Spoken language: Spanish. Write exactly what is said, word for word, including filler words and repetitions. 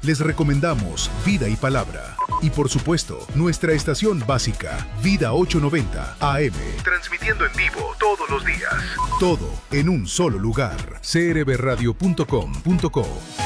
les recomendamos Vida y Palabra. Y por supuesto, nuestra estación básica, Vida ochocientos noventa A M, transmitiendo en vivo todos los días. Todo en un solo lugar. c r b radio punto com punto co